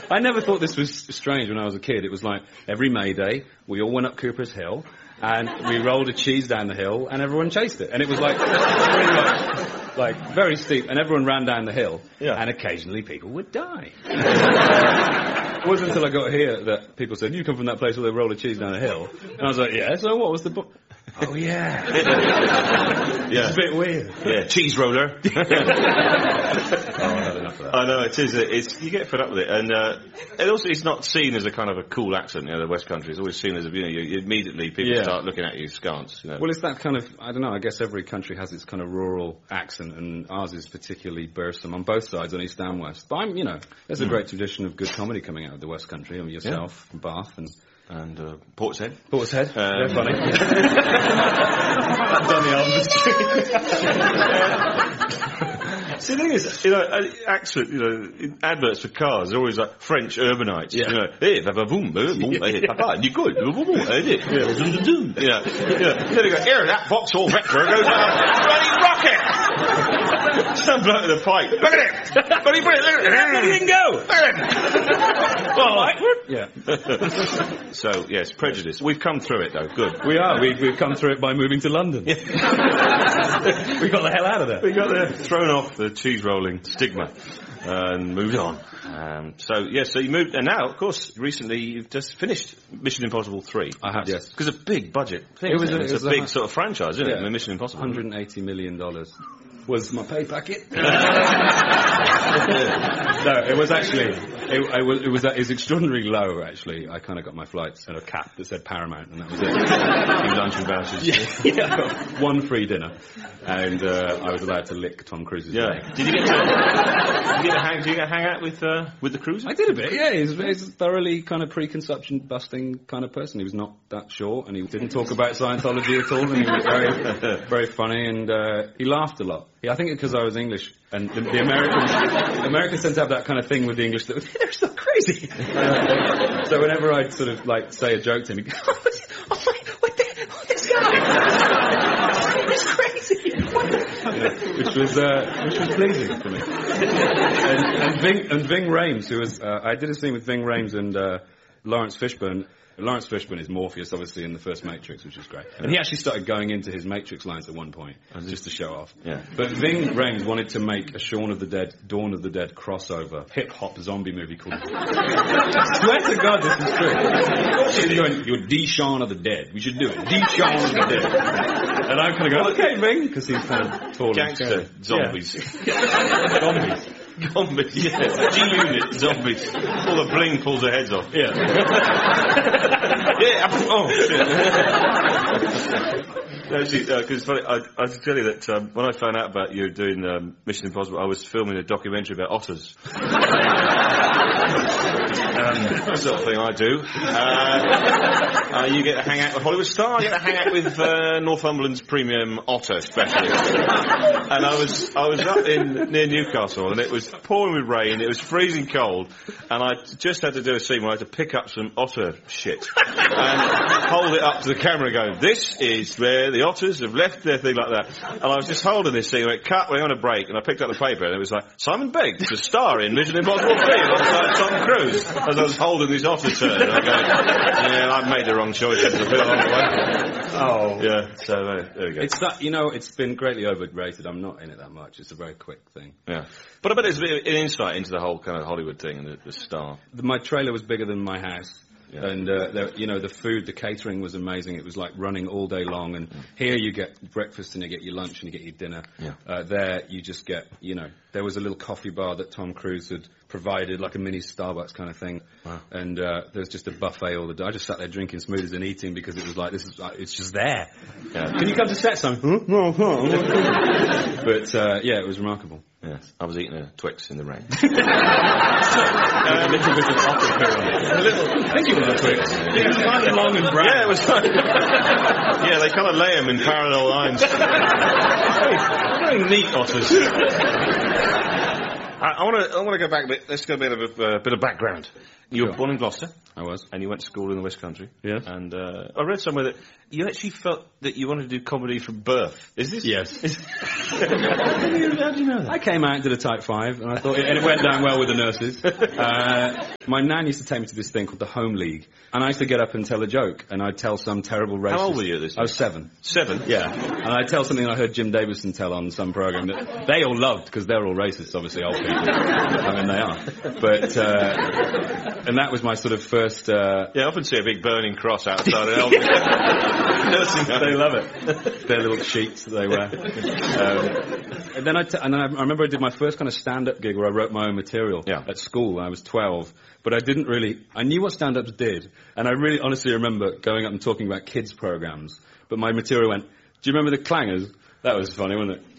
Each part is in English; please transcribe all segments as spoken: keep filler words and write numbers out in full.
I never thought this was strange when I was a kid. It was like every May Day, we all went up Cooper's Hill, and we rolled a cheese down the hill, and everyone chased it. And it was like, pretty much, like, very steep, and everyone ran down the hill, yeah. and occasionally people would die. It wasn't until I got here that people said, you come from that place where they roll a cheese down a hill. And I was like, yeah, so what was the... Bo- oh, yeah. Yeah. It's a bit weird. Yeah, cheese roller. Oh, I had enough of that. I know, it is. It's, you get fed up with it. And uh, it also, it's not seen as a kind of a cool accent, you know, the West Country. It's always seen as, a, you know, you, immediately people yeah. start looking at you askance, you know. Well, it's that kind of, I don't know, I guess every country has its kind of rural accent, and ours is particularly bursome on both sides, on East and West. But I'm, you know, there's a mm. great tradition of good comedy coming out of the West Country. I mean, yourself, yeah. from Bath, and... And uh, Portishead. Portishead. Um, They're funny. I've done the album. See, the thing is, you know, accent, you know, in adverts for cars, they're always like French urbanites. Yeah. You know, hey, va va boom, boom, boom, hey, papa, you good, boom, boom, boom, hey, yeah, zoom, zoom, zoom. Yeah, yeah. Then they go, here, that Vauxhall Vectra goes down, bloody rocket! Some bloke with a pipe. Look at it! Bloody brilliant, look at it! Where did he go? Look at it! Well, yeah. So, yes, prejudice. We've come through it, though. Good. We are. We've, we've come through it by moving to London. we got the hell out of there. We got there, thrown off the cheese rolling stigma, and moved on. Um, so, yes, yeah, so you moved, and now, of course, recently you've just finished Mission Impossible three. I have, yes. Because a big budget thing. It was, it? a, It's it was a big a, sort of franchise, isn't yeah, it? Mission Impossible. one hundred eighty million dollars was my pay packet. No, it was actually, it, it, was, it was it was extraordinarily low, actually. I kind of got my flights and a cap that said Paramount, and that was it. Lunch and vouchers. Yeah, yeah. One free dinner, and uh, I was allowed to lick Tom Cruise's yeah. leg. Did you get to, did you get to hang, did you get to hang out with, uh, with the cruise? I did a bit, yeah. He's, he's a thoroughly kind of preconception busting kind of person. He was not that short, and he didn't talk about Scientology at all, and he was very, very funny, and uh, he laughed a lot. Yeah, I think it's because I was English, and the, the Americans, Americans tend to have that kind of thing with the English that they're so crazy. Uh, so whenever I'd sort of like say a joke to him, he'd go, oh, oh my, what the, oh, this guy, he's crazy. What the? You know, which was uh, which was pleasing for me. And, and Ving and Ving Rhames, who was, uh, I did a scene with Ving Rhames and uh, Lawrence Fishburne. Lawrence Fishburne is Morpheus, obviously, in the first Matrix, which is great. Yeah. And he actually started going into his Matrix lines at one point, just to show off. Yeah. But Ving Rhames wanted to make a Shaun of the Dead, Dawn of the Dead crossover hip-hop zombie movie called... I swear to God, this is true. He's going, you're D-Shaun of the Dead. We should do it. D-Shaun of the Dead. And I'm kind of going, okay, Ving, because he's kind of tall Gangster and zombies. Yeah. Zombies. Zombies, yeah. G-Unit zombies. All the bling pulls their heads off. Yeah. Yeah, oh, shit. Actually, because uh, I, I can tell you that um, when I found out about you doing um, Mission Impossible, I was filming a documentary about otters. um, sort of thing I do. Uh, uh, you get to hang out with Hollywood Star, I get to hang out with uh, Northumberland's premium otter specialist. And I was I was up in near Newcastle, and it was pouring with rain, it was freezing cold, and I just had to do a scene where I had to pick up some otter shit and hold it up to the camera going, this is where the otters have left their thing like that. And I was just holding this thing, and it cut, we're on a break, and I picked up the paper, and it was like, Simon Begg to star in Mission Impossible three, and I was like, Tom Cruise, as I was holding this otter turn, and I'm going, yeah, I've made the wrong choice, it's a bit along the way. Oh. Yeah, so uh, there we go. It's that, you know, it's been greatly overrated. I'm not in it that much. It's a very quick thing. Yeah. But I bet it's a bit of an insight into the whole kind of Hollywood thing and the, the star. The, my trailer was bigger than my house. Yeah. And, uh, the, you know, the food, the catering was amazing. It was like running all day long. And mm. here you get breakfast and you get your lunch and you get your dinner. Yeah. Uh, there you just get, you know, there was a little coffee bar that Tom Cruise had provided, like a mini Starbucks kind of thing. Wow. And uh, there's just a buffet all the day. I just sat there drinking smoothies and eating because it was like, this is, uh, it's just there. Yeah. Can you come to set some? Huh? No, huh? But, uh, yeah, it was remarkable. Yes, I was eating a Twix in the rain. so, uh, a little bit of opera here on it. A little, I think it was a Twix. Yeah, it was kind of long and brown. Yeah, it was like, yeah, they kind of lay them in parallel lines. very, very neat otters. I, I want to I want to go back a bit. Let's go a bit of a uh, bit of background. You were Sure. born in Gloucester. I was. And you went to school in the West Country. Yes. And uh, I read somewhere that you actually felt that you wanted to do comedy from birth. Is this? Yes. Is, how, do you, how do you know that? I came out and did a type five, and I thought, and it went down well with the nurses. Uh, my nan used to take me to this thing called the Home League, and I used to get up and tell a joke, and I'd tell some terrible racist... How old were you at this time? I was seven. Seven? Yeah. And I'd tell something I heard Jim Davidson tell on some program that they all loved, because they're all racists, obviously, old people. I mean, they are. But, uh, and that was my sort of first... Uh, yeah, I often see a big burning cross outside an elderly nursing home. They love it. Their little sheets that they wear. Um, and then I, t- and then I, I remember I did my first kind of stand-up gig where I wrote my own material yeah. at school when I was twelve. But I didn't really... I knew what stand-ups did. And I really honestly remember going up and talking about kids' programs. But my material went, do you remember the Clangers? That was funny, wasn't it?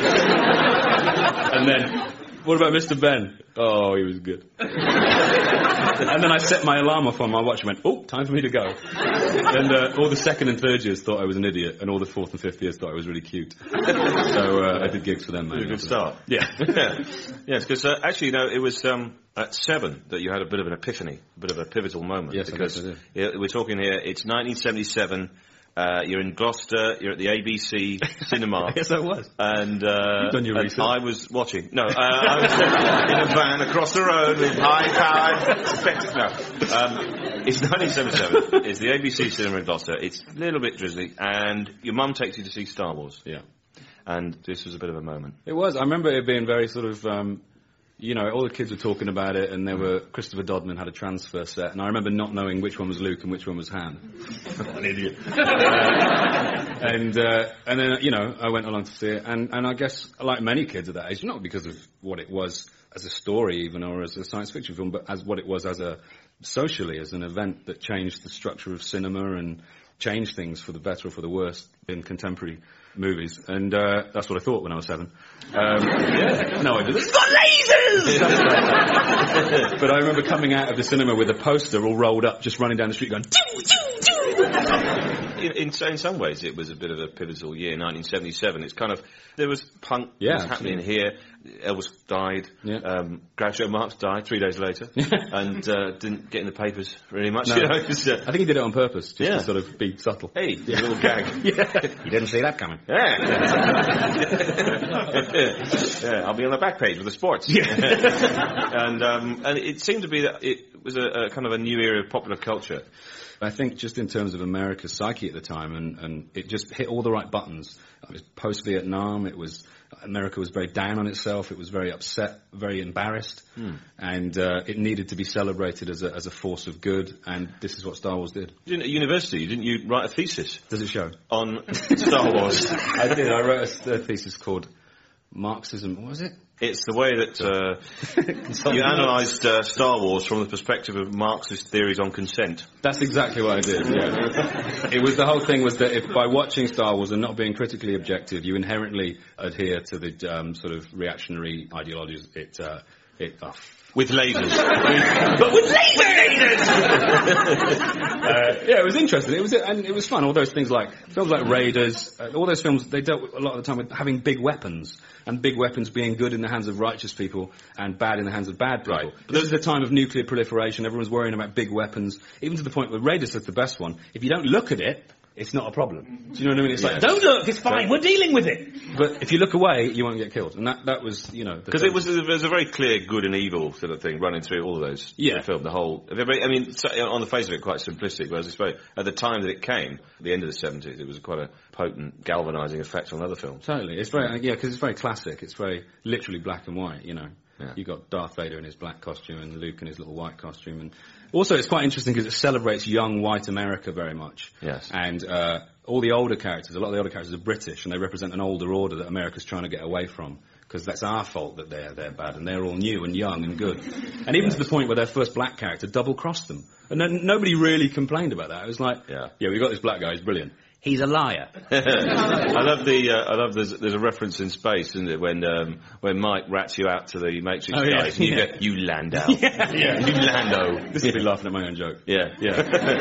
And then, what about Mister Ben? Oh, he was good. And then I set my alarm off on my watch and went, oh, time for me to go. And uh, all the second and third years thought I was an idiot, and all the fourth and fifth years thought I was really cute. So uh, I did gigs for them. It was a good start. Yeah. yeah. Yes, because uh, actually, you know, it was um, at seven that you had a bit of an epiphany, a bit of a pivotal moment. Yes, because I guess I did. Yeah, we're talking here, it's nineteen seventy-seven. Uh, you're in Gloucester, you're at the A B C cinema. Yes, I was. And, uh, You've done your and research. I was watching. No, uh, I was in a van across the road with high-powered spectacles. No. Um, it's nineteen seventy-seven. It's the A B C cinema in Gloucester. It's a little bit drizzly. And your mum takes you to see Star Wars. Yeah. And this was a bit of a moment. It was. I remember it being very sort of... Um, you know, all the kids were talking about it, and there were Christopher Dodman had a transfer set, and I remember not knowing which one was Luke and which one was Han. An idiot. uh, and uh, and then you know I went along to see it, and and I guess like many kids at that age, not because of what it was as a story even or as a science fiction film, but as what it was as a socially as an event that changed the structure of cinema and changed things for the better or for the worse in contemporary movies, and uh, that's what I thought when I was seven. Um, yeah. No, I didn't. It's got lasers! But I remember coming out of the cinema with a poster all rolled up, just running down the street going, doo, doo, doo. In, in, in some ways, it was a bit of a pivotal year, nineteen seventy-seven. It's kind of, there was punk yeah, was happening here. Elvis died. Yeah. Um, Groucho Marx died three days later. and uh, didn't get in the papers really much. No. You know, just, uh, I think he did it on purpose, just yeah. to sort of be subtle. Hey, yeah. a little gag. yeah. You didn't see that coming. Yeah. yeah, I'll be on the back page with the sports. Yeah. and um, and it seemed to be that it was a, a kind of a new era of popular culture. I think just in terms of America's psyche at the time, and, and it just hit all the right buttons. It was post-Vietnam, it was, America was very down on itself, it was very upset, very embarrassed, hmm. and uh, it needed to be celebrated as a, as a force of good, and this is what Star Wars did. At university, didn't you write a thesis? Does it show? On Star Wars. I did, I wrote a, a thesis called Marxism, what was it? It's the way that uh, you analysed uh, Star Wars from the perspective of Marxist theories on consent. That's exactly what I did, yeah. It was, the whole thing was that if by watching Star Wars and not being critically objective, you inherently adhere to the um, sort of reactionary ideologies. It, uh, it, oh, with lasers. But with lasers! uh, yeah, it was interesting. It was, and it was fun. All those things like, films like Raiders, uh, all those films, they dealt a lot of the time with having big weapons. And big weapons being good in the hands of righteous people and bad in the hands of bad people. Right. But this is the time of nuclear proliferation. Everyone's worrying about big weapons, even to the point where Raiders is the best one. If you don't look at it, it's not a problem. Do you know what I mean? It's yeah. like, don't look, it's fine, we're dealing with it. But if you look away, you won't get killed. And that, that was, you know... Because it was, there was a very clear good and evil sort of thing running through all of those. Yeah. The film, the whole... I mean, on the face of it, quite simplistic, whereas I suppose at the time that it came, at the end of the seventies, it was quite a potent, galvanising effect on other films. Totally. It's very, yeah, because it's very classic. It's very literally black and white, you know. Yeah. You got Darth Vader in his black costume and Luke in his little white costume. And also, it's quite interesting because it celebrates young white America very much. Yes. And uh, all the older characters, a lot of the older characters are British, and they represent an older order that America's trying to get away from. Because that's our fault that they're they're bad, and they're all new and young and good. And even yes. to the point where their first black character double-crossed them. And then nobody really complained about that. It was like, yeah, yeah we got this black guy, he's brilliant. He's a liar. I love the. Uh, I love. There's, there's a reference in Space, isn't it, when um, when Mike rats you out to the Matrix oh, yeah, guys, and you yeah. go, "You Lando, yeah, yeah. you Lando." This is me laughing at my own joke. Yeah, yeah.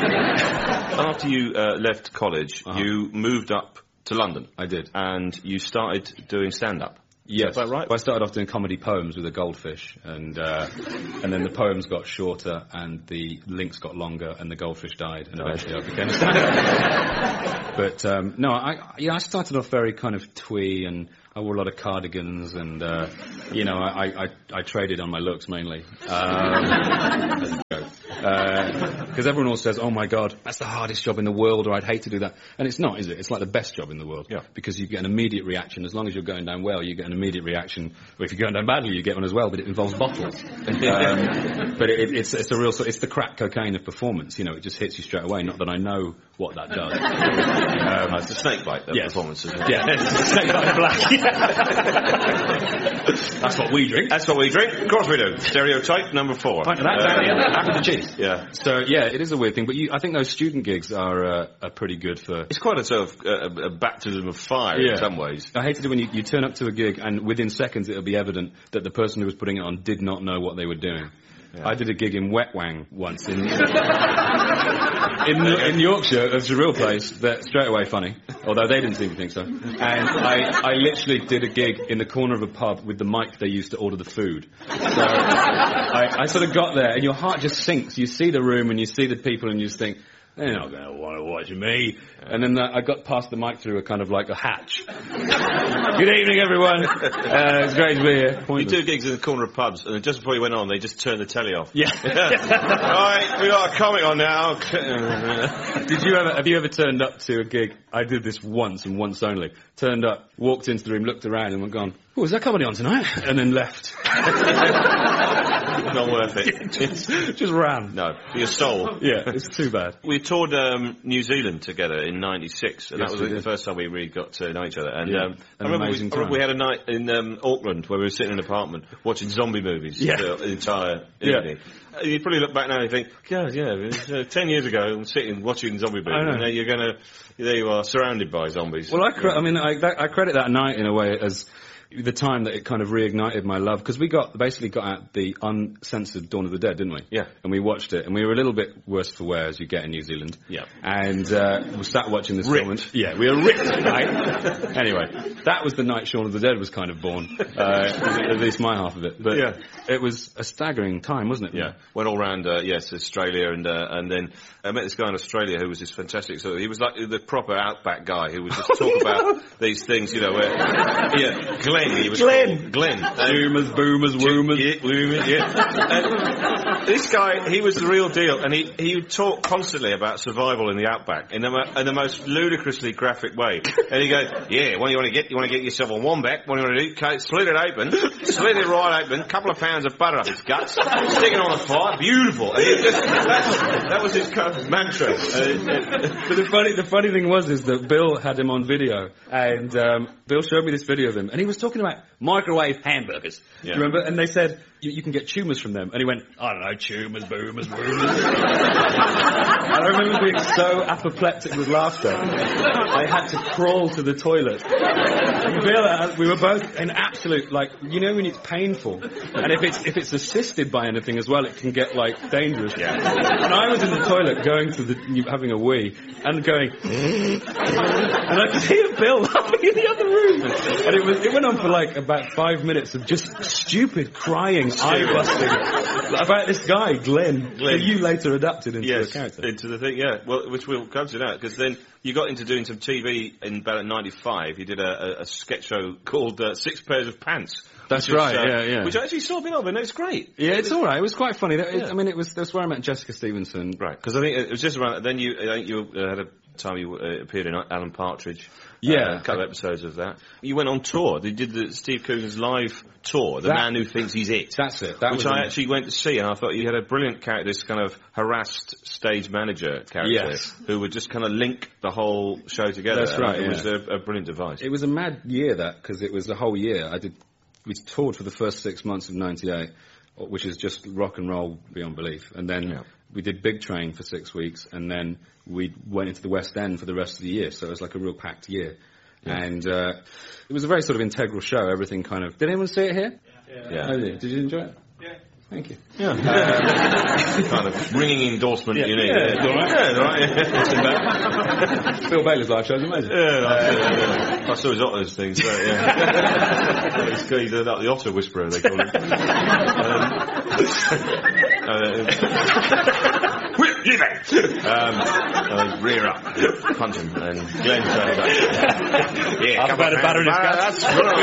After you uh, left college, uh-huh. you moved up to London. I did, and you started doing stand-up. Yes, Is that right? I started off doing comedy poems with a goldfish, and uh, and then the poems got shorter, and the links got longer, and the goldfish died, and eventually I became a stand-up. But um, no, I yeah, I started off very kind of twee, and I wore a lot of cardigans, and uh, you know, I, I I traded on my looks mainly. Um, Because uh, everyone always says, oh my God, that's the hardest job in the world, or I'd hate to do that. And it's not, is it? It's like the best job in the world. Yeah. Because you get an immediate reaction. As long as you're going down well, you get an immediate reaction. Or if you're going down badly, you get one as well, but it involves bottles. um, but it, it's, it's a real, it's the crack cocaine of performance. You know, it just hits you straight away. Not that I know what that does. um, it's the snake bite, that yes. performance, isn't it? Yeah, it's the snake bite black. That's what we drink. That's what we drink. Of course we do. Stereotype number four. Right, that's uh, after the cheese. Yeah. So yeah, it is a weird thing, but you, I think those student gigs are uh, are pretty good for. It's quite a sort of uh, a baptism of fire Yeah. in some ways. I hate it when you, you turn up to a gig and within seconds it'll be evident that the person who was putting it on did not know what they were doing. Yeah. I did a gig in Wet Wang once in in, in Yorkshire. That's a real place. That's straight away funny, although they didn't seem to think so. And I, I literally did a gig in the corner of a pub with the mic they used to order the food. So I, I sort of got there, and your heart just sinks. You see the room and you see the people, and you just think, they're not going to want to watch me. And then uh, I got past the mic through a kind of like a hatch. Good evening, everyone. Uh, it's great to be here. You do gigs in the corner of pubs, and then just before you went on, they just turned the telly off. Yeah. Right, we got a comic on now. Did you ever, have you ever turned up to a gig? I did this once and once only. Turned up, walked into the room, looked around and went, gone, oh, is that comedy on tonight? And then left. Not worth it. just, just ran. No, for your soul. Yeah, it's too bad. We toured um, New Zealand together in ninety-six, and Yes, that was we the did. first time we really got to know each other. And Yeah, um, I an remember, we, amazing I remember we time. had a night in um, Auckland where we were sitting in an apartment watching zombie movies Yeah. the, the entire Yeah. evening. Uh, You probably look back now and think, God, yeah, it was, uh, ten years ago, I'm sitting watching zombie movies, I know. and now you're going to, there you are, surrounded by zombies. Well, I, cre- I mean, I, that, I credit that night in a way as the time that it kind of reignited my love, because we got basically got out the uncensored Dawn of the Dead, didn't we? Yeah. And we watched it, and we were a little bit worse for wear as you get in New Zealand. Yeah. And uh, we sat watching this film. Ripped. And, yeah, we were ripped, right? Anyway, that was the night Shaun of the Dead was kind of born, uh, at least my half of it. But Yeah. it was a staggering time, wasn't it? Yeah, went all round, uh, yes, Australia, and uh, and then I met this guy in Australia who was this fantastic, so he was like the proper outback guy who would just talk about these things, you know, where, yeah, Glenn, he was Glenn. called. Glenn. Boomers, boomers, woomers. Yeah, woomers, yeah. And this guy, he was the real deal, and he, he would talk constantly about survival in the outback in the, mo- in the most ludicrously graphic way. And he goes, yeah, what do you want to get? You want to get yourself a wombat? What do you want to do? Okay, slit it open, slit it right open, couple of pounds of butter up its guts, stick it on the fire, beautiful. And he just, that's, that was his kind of mantra. Uh, But the funny, the funny thing was is that Bill had him on video, and um, Bill showed me this video of him, and he was talking about microwave hamburgers. Yeah. Do you remember? And they said you, you can get tumours from them, and he went, I don't know, tumours, boomers, boomers. And I remember being so apoplectic with laughter, I had to crawl to the toilet. And Bill, uh, we were both in absolute, like, you know when it's painful, and if it's if it's assisted by anything as well, it can get like dangerous. Yeah. And I was in the toilet going to the having a wee and going, and I could hear Bill laughing in the other room, and it was it went on for like about five minutes of just stupid crying, eye busting about this guy Glenn, Glenn. who you later adapted into yes, a character. into the thing, yeah. Well, which we'll come to now, because then you got into doing some T V in about ninety-five. You did a, a, a sketch show called uh, Six Pairs of Pants. That's which is, right, uh, yeah, yeah. Which I actually saw a bit of, and it's great. Yeah, it's all right. It was quite funny. That- Yeah. I mean, it was that's where I met Jessica Stevenson. Right, because I think it was just around. Then you, I think you uh, had a time you uh, appeared in Alan Partridge. Yeah. uh, a couple of episodes of that. You went on tour. They did the Steve Coogan's live tour, The That- Man Who Thinks He's It. That's it. That which was I a- actually went to see, and I thought you had a brilliant character, this kind of harassed stage manager character, Yes. who would just kind of link the whole show together. That's And right, It yeah. was a, a brilliant device. It was a mad year that because it was the whole year. I did. We toured for the first six months of ninety-eight, which is just rock and roll beyond belief. And then Yeah. we did Big Train for six weeks, and then we went into the West End for the rest of the year. So it was like a real packed year. And uh, it was a very sort of integral show. Everything kind of. Did anyone see it here? yeah. Oh, did. Did you enjoy it? Yeah, Thank you. Yeah. Um, kind of ringing endorsement yeah, you need. Yeah, it's all right. Yeah, all right. Phil Bailey's live show's amazing. Yeah, no, uh, yeah. I saw his otters things, so, yeah. he's, he's uh, the otter whisperer, they call him. um, uh, um, uh, rear up, punch him, and Glenn turned back. Yeah, I've about a batter in his That's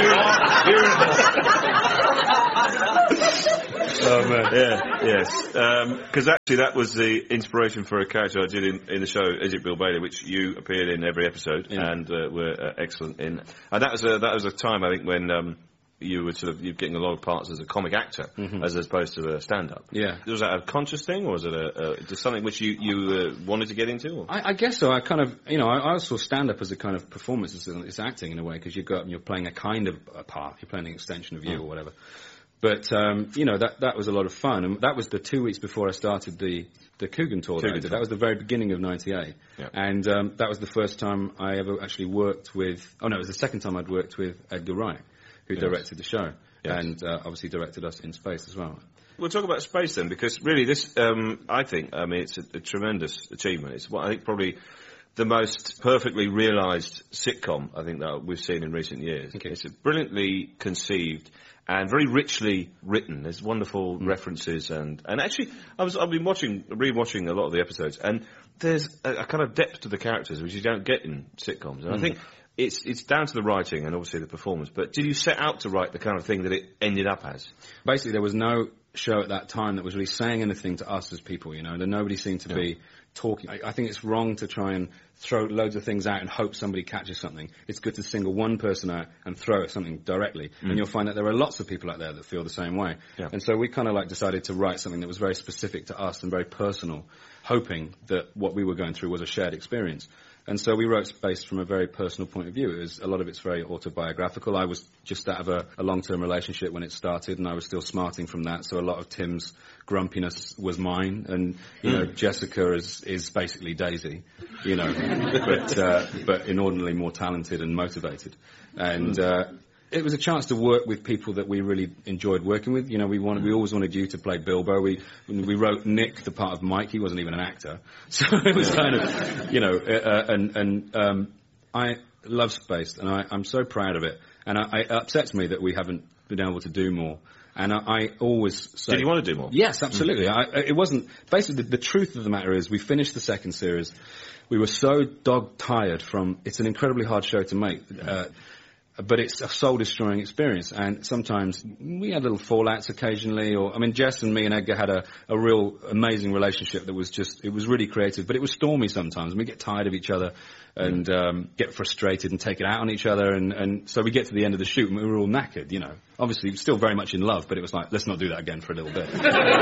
Oh man, yeah, yes. Because um, actually, that was the inspiration for a character I did in, in the show, Is It Bill Bailey, which you appeared in every episode yeah. and uh, were uh, excellent in. And that was a, that was a time I think when. Um, you were sort of you're getting a lot of parts as a comic actor mm-hmm. as opposed to a stand-up. Yeah. Was that a conscious thing, or was it a, a just something which you you uh, wanted to get into? I, I guess so. I kind of you know I, I saw stand-up as a kind of performance. It's, it's acting in a way because you go up and you're playing a kind of a part. You're playing an extension of you mm. or whatever. But um, you know that that was a lot of fun, and that was the two weeks before I started the the Coogan tour. That, I did. That was the very beginning of ninety-eight, yeah. and um, that was the first time I ever actually worked with. Oh no, it was the second time I'd worked with Edgar Wright, who yes. directed the show. Yes. And uh, obviously directed us in Space as well. We'll talk about Space then, because really this, um, I think, I mean, it's a, a tremendous achievement. It's what I think probably the most perfectly realised sitcom I think that we've seen in recent years. Okay. It's brilliantly conceived and very richly written. There's wonderful mm. references and, and actually, I was I've been watching, re-watching a lot of the episodes, and there's a, a kind of depth to the characters which you don't get in sitcoms, and mm. I think. It's it's down to the writing and obviously the performance, but did you set out to write the kind of thing that it ended up as? Basically, there was no show at that time that was really saying anything to us as people, you know, and nobody seemed to yeah. be talking. I, I think it's wrong to try and throw loads of things out and hope somebody catches something. It's good to single one person out and throw at something directly, mm. and you'll find that there are lots of people out there that feel the same way. Yeah. And so we kind of like decided to write something that was very specific to us and very personal, hoping that what we were going through was a shared experience. And so we wrote Space from a very personal point of view. It was, a lot of it's very autobiographical. I was just out of a, a long-term relationship when it started, and I was still smarting from that. So a lot of Tim's grumpiness was mine, and you know, Jessica is is basically Daisy, you know, but uh, but inordinately more talented and motivated. And uh, it was a chance to work with people that we really enjoyed working with. You know, we wanted, we always wanted you to play Bilbo. We we wrote Nick, the part of Mike. He wasn't even an actor, so it was kind of, you know, uh, and and um, I love Space, and I, I'm so proud of it. And I, it upsets me that we haven't been able to do more. And I, I always say... Did you want to do more? Yes, absolutely. Mm. I, it wasn't... Basically, the, the truth of the matter is we finished the second series. We were so dog-tired from... It's an incredibly hard show to make. Uh, but it's a soul-destroying experience, and sometimes we had little fallouts occasionally, or, I mean, Jess and me and Edgar had a, a real amazing relationship that was just, it was really creative, but it was stormy sometimes, and we get tired of each other, and um, get frustrated and take it out on each other, and, and so we get to the end of the shoot, and we were all knackered, you know. Obviously, still very much in love, but it was like, let's not do that again for a little bit.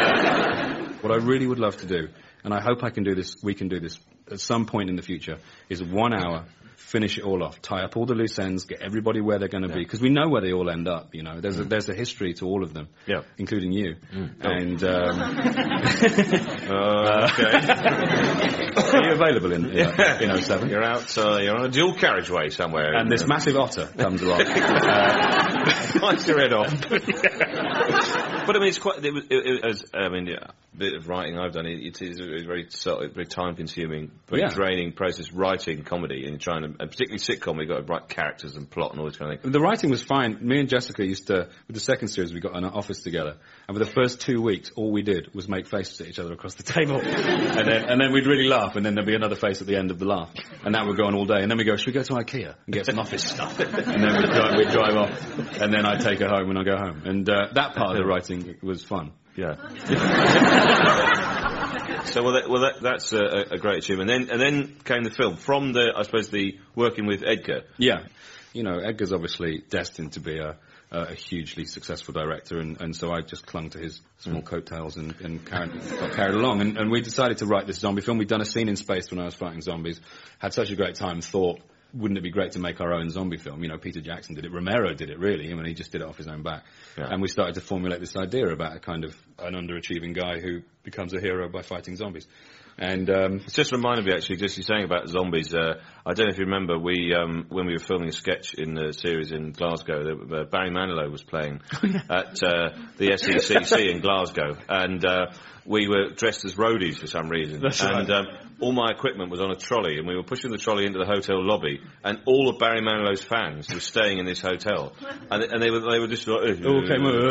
What I really would love to do, and I hope I can do this, we can do this at some point in the future, is one hour... finish it all off, tie up all the loose ends, get everybody where they're going to yeah. be, because we know where they all end up, you know. There's mm. a, there's a history to all of them, yeah. including you. Mm. And, um... uh, okay. Are you available in, in, uh, in oh seven? You're out, uh, you're on a dual carriageway somewhere. And this massive otter comes along. uh, bites your head off. But I mean, it's quite, it was, it, it was I mean, yeah, a bit of writing I've done, it, it is a very, very time-consuming, very yeah. draining process, writing comedy, and trying to, and particularly sitcom, we've got to write characters and plot and all this kind of thing. The writing was fine. Me and Jessica used to, with the second series, we got in an office together, and for the first two weeks, all we did was make faces at each other across the table. and then and then we'd really laugh, and then there'd be another face at the end of the laugh. And that would go on all day. And then we'd go, should we go to IKEA and get some office stuff? And then we'd drive, we'd drive off, and then I'd take her home when I go home. And uh, that part of the writing was fun. Yeah. So well, that, well that, that's a, a great achievement. And then, and then came the film from the, I suppose, the working with Edgar. Yeah, you know, Edgar's obviously destined to be a, a hugely successful director, and, and so I just clung to his small mm. coattails and, and carried, got carried along. And, and we decided to write this zombie film. We'd done a scene in space when I was fighting zombies. Had such a great time. Thought, wouldn't it be great to make our own zombie film? You know, Peter Jackson did it. Romero did it, really. I mean, he just did it off his own back. Yeah. And we started to formulate this idea about a kind of an underachieving guy who becomes a hero by fighting zombies. And um, it's just reminded me, actually, just you saying about zombies. Uh, I don't know if you remember, we um, when we were filming a sketch in the series in Glasgow, that, uh, Barry Manilow was playing at uh, the S E C C in Glasgow, and uh, we were dressed as roadies for some reason. That's and right. um, all my equipment was on a trolley, and we were pushing the trolley into the hotel lobby, and all of Barry Manilow's fans were staying in this hotel, and, and they were they were just like, all came uh,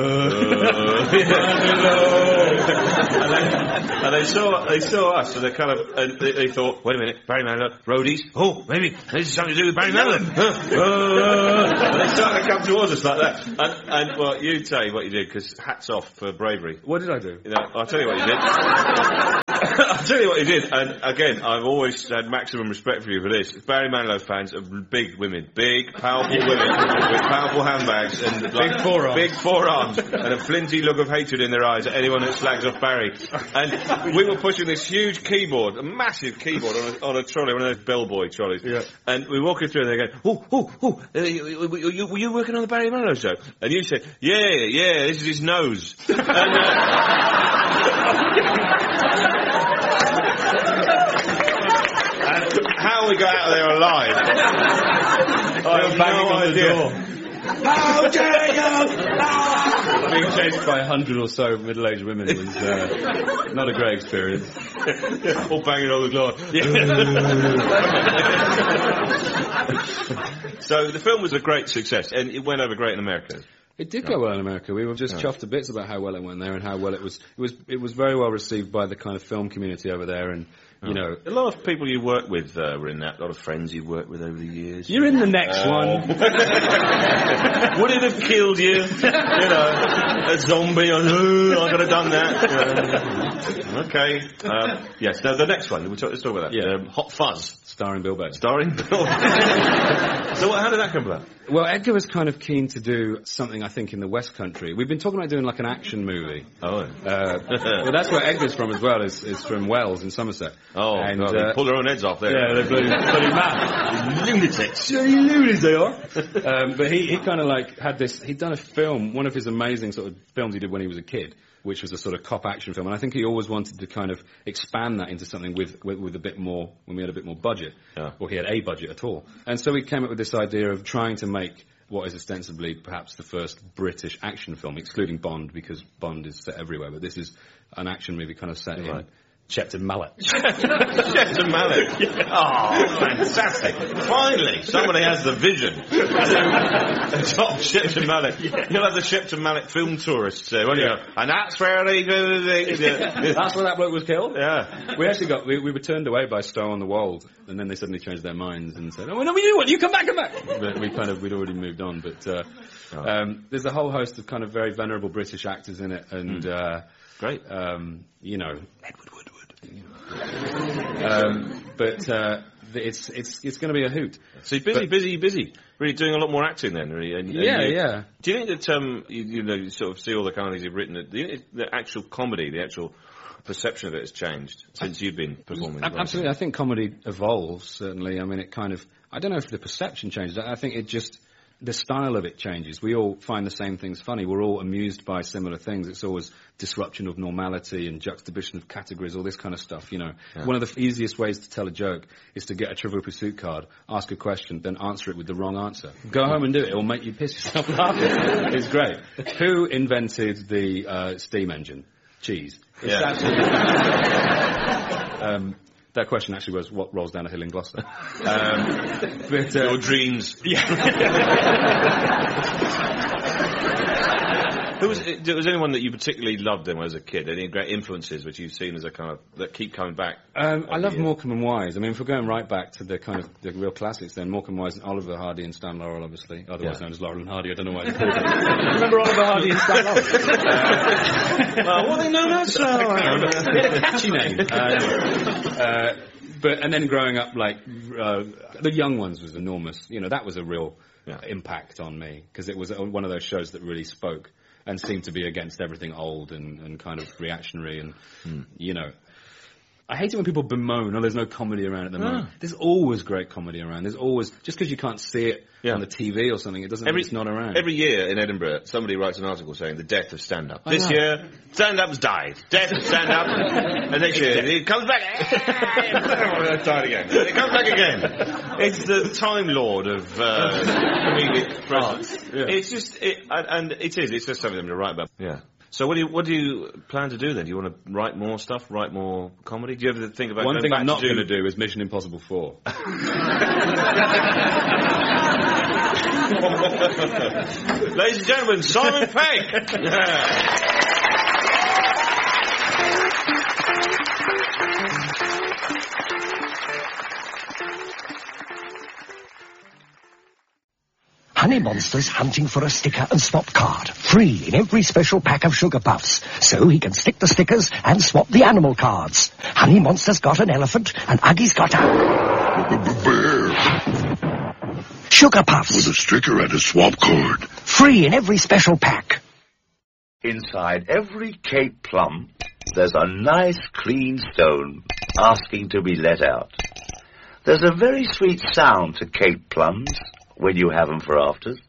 and, they, and they saw they saw us, and they kind of and they, they thought, wait a minute, Barry Manilow, roadies, oh maybe this is something to do with Barry Manilow. And they started to come towards us like that, and, and well, you tell you what you did, because hats off for bravery. What did I do? You know, I'll tell you what you did. I'll tell you what you did, and again, I've always had maximum respect for you for this. Barry Manilow fans are big women, big, powerful women with powerful handbags and like, big forearms, big forearms, and a flinty look of hatred in their eyes at anyone that slags off Barry. And we were pushing this huge keyboard, a massive keyboard on a, on a trolley, one of those bellboy trolleys. Yeah. And we were walking through, and they go, "Oh, oh, oh, uh, you, you, were you working on the Barry Manilow show?" And you said, "Yeah, yeah, this is his nose." And, uh, how we got out of there alive? I have no idea. How dare you! Being chased by a hundred or so middle-aged women was uh, not a great experience. All banging on the door. So the film was a great success, and it went over great in America. It did go well in America. We were just Yeah. chuffed to bits about how well it went there and how well it was. It was it was very well received by the kind of film community over there, and you know, A lot of people you work with uh, were in that. A lot of friends you worked with over the years. you're in the next Uh, one. Would it have killed you? You know, a zombie. Oh, I could have done that. Yeah. Okay. Um, yes. Now the next one. We'll talk, let's talk about that. Yeah. Um, Hot Fuzz, Starring Bill Bates. starring Bill. So what, how did that come about? Well, Edgar was kind of keen to do something, I think, in the West Country. We've been talking about doing like an action movie. Oh. Uh, well, that's where Edgar's from as well, is, is from Wells in Somerset. Oh, and, God, they uh, pull their own heads off there. Yeah, they're bloody, bloody mad. Lunatics. Bloody loonies they are. Um, but he, he kind of like had this, he'd done a film, one of his amazing sort of films he did when he was a kid, which was a sort of cop action film. And I think he always wanted to kind of expand that into something with, with, with a bit more, when we had a bit more budget. Yeah. Or he had a budget at all. And so he came up with this idea of trying to make what is ostensibly perhaps the first British action film, excluding Bond, because Bond is set everywhere. But this is an action movie kind of set Right. in Shepton Mallet. Shepton Mallet. Oh, fantastic. Finally, somebody has the vision. Top Shepton Mallet. You'll have the Shepton Mallet film tourists there, won't you? And that's where they do the... That's where that bloke was killed? Yeah. We actually got, we, we were turned away by Stowe on the Wold, and then they suddenly changed their minds and said, oh, no, we do want you, come back, come back! But we kind of, we'd already moved on, but, uh, um, there's a whole host of kind of very venerable British actors in it, and, mm. uh, Great. Um, you know, Edward Woodward. You know. um, but, uh, it's, it's, it's gonna be a hoot. So you're busy, but, busy, busy. Really doing a lot more acting then, really. And, and yeah, you, yeah. Do you think that, um, you, you know, you sort of see all the kind of things you've written, do you think the actual comedy, the actual perception of it has changed since you've been performing? Absolutely. I think comedy evolves, certainly. I mean, it kind of, I don't know if the perception changes. I think it just, the style of it changes. We all find the same things funny. We're all amused by similar things. It's always disruption of normality and juxtaposition of categories, all this kind of stuff, you know. Yeah. One of the easiest ways to tell a joke is to get a Trivial Pursuit card, ask a question, then answer it with the wrong answer. Go home and do it. It'll make you piss yourself laughing. It's great. Who invented the uh, steam engine? Cheese. It's yeah. absolutely... um, that question actually was what rolls down a hill in Gloucester. Um, but, uh, Your dreams. Yeah. Who was, was anyone that you particularly loved then as a kid? Any great influences which you've seen as a kind of, that keep coming back? Um, I love Morecambe and Wise. I mean, if we're going right back to the kind of, the real classics then, Morecambe and Wise and Oliver Hardy and Stan Laurel, obviously, otherwise yeah. known as Laurel and Hardy. I don't know why they called it. Remember Oliver Hardy and Stan Laurel? uh, well, what are they known as? Oh, they had a catchy name. Uh, uh, but, and then growing up, like, uh, The Young Ones was enormous. You know, that was a real yeah. impact on me, because it was one of those shows that really spoke and seemed to be against everything old and, and kind of reactionary and, mm. you know. I hate it when people bemoan, oh, there's no comedy around at the moment. Ah. There's always great comedy around. There's always, just because you can't see it Yeah. on the T V or something, it doesn't mean it's not around. Every year in Edinburgh, somebody writes an article saying the death of stand-up. I This know. year, stand-up's died. Death of stand-up. And next year, it comes back. It died again. It comes back again. It's the Time Lord of uh, comedic presence. Yeah. It's just, it, and, and it is, it's just something to write about. Yeah. So what do you what do you plan to do then? Do you want to write more stuff, write more comedy? Do you ever think about One going thing back I'm not to do... going to do is Mission Impossible four. Ladies and gentlemen, Simon Pegg! Honey Monster's hunting for a sticker and swap card, free in every special pack of Sugar Puffs, so he can stick the stickers and swap the animal cards. Honey Monster's got an elephant, and Uggy's got a... Bear. Sugar Puffs. With a sticker and a swap card. Free in every special pack. Inside every Cape plum, there's a nice clean stone asking to be let out. There's a very sweet sound to Cape plums when you have them for afters.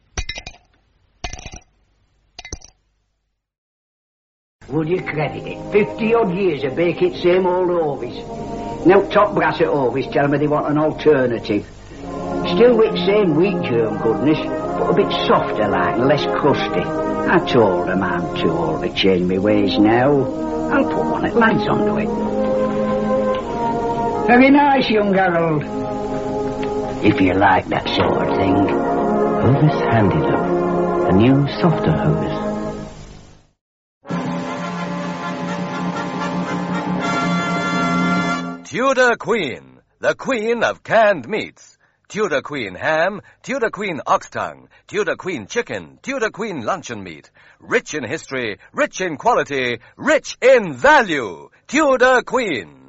Would you credit it? Fifty odd years of bake it same old Ovis. Now top brass at Ovis tell me they want an alternative. Still with same wheat germ goodness, but a bit softer like and less crusty. I told them I'm too old to change my ways now. I'll put one at lads onto it. Very nice, young Harold. If you like that sort of thing. Hovis Handy Look, a new softer Hovis. Tudor Queen, the queen of canned meats. Tudor Queen ham, Tudor Queen ox tongue, Tudor Queen chicken, Tudor Queen luncheon meat. Rich in history, rich in quality, rich in value. Tudor Queen.